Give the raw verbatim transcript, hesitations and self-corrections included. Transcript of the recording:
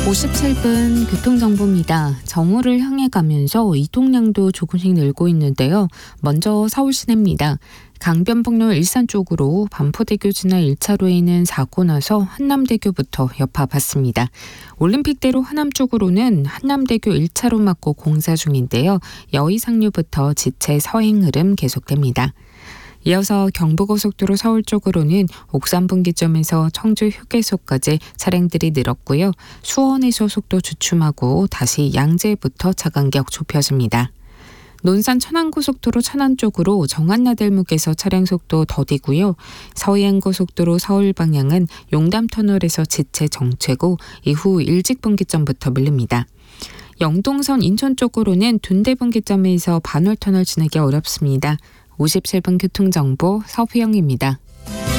오십칠 분 교통정보입니다. 정오를 향해 가면서 이동량도 조금씩 늘고 있는데요. 먼저 서울 시내입니다. 강변북로 일산 쪽으로 반포대교 지나 일 차로에는 사고 나서 한남대교부터 여파 받습니다. 올림픽대로 하남 쪽으로는 한남대교 일 차로 막고 공사 중인데요. 여의상류부터 지체 서행 흐름 계속됩니다. 이어서 경부고속도로 서울 쪽으로는 옥산분기점에서 청주 휴게소까지 차량들이 늘었고요. 수원에서 속도 주춤하고 다시 양재부터 차간격 좁혀집니다. 논산 천안고속도로 천안 쪽으로 정안나들목에서 차량 속도 더디고요. 서해안고속도로 서울 방향은 용담터널에서 지체 정체고 이후 일직분기점부터 밀립니다. 영동선 인천 쪽으로는 둔대분기점에서 반월터널 지나기 어렵습니다. 오십칠 분 교통정보 서휘영입니다.